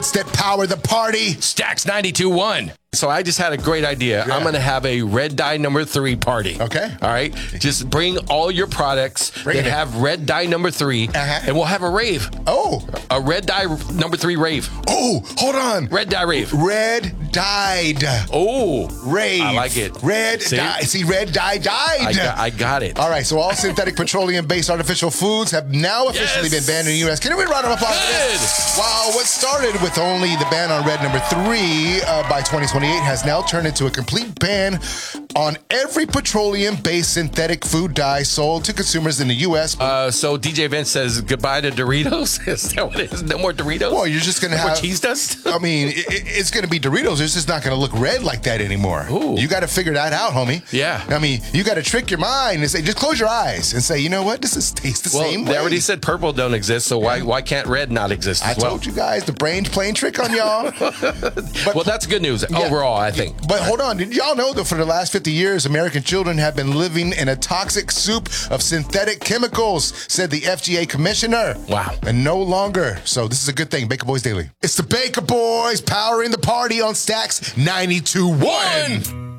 that power the party. Stacks 92.1. So I just had a great idea. Yeah. I'm going to have a red dye number 3 party. Okay. All right. Just bring all your products that have red dye number 3, and we'll have a rave. Oh. A red dye number 3 rave. Oh, hold on. Red dye rave. Red dyed. Oh. Rave. I like it. Red dye. See, red dye dyed. I got it. All right, so all synthetic petroleum-based artificial foods have now officially been banned in the U.S. Can we round of applause for this? Wow, what started with only the ban on red number 3 by 2028 has now turned into a complete ban on every petroleum-based synthetic food dye sold to consumers in the U.S. So DJ Vince says goodbye to Doritos? Is that what it is? No more Doritos? Well, you're just going to have... more cheese dust? I mean, it's going to be Doritos. It's just not going to look red like that anymore. Ooh. You got to figure that out, homie. Yeah. I mean, you got to trick your mind and say, just close your eyes and say, you know what? This tastes the same way. They already said purple don't exist, so why can't red not exist as well? I told you guys, the brain's playing trick on y'all. Well, that's good news overall, I think. But hold on. Did y'all know that for the last 50 years, American children have been living in a toxic soup of synthetic chemicals, said the FGA commissioner. Wow. And no longer. So this is a good thing. Baker Boys Daily. It's the Baker Boys powering the party on Stacks 92.1.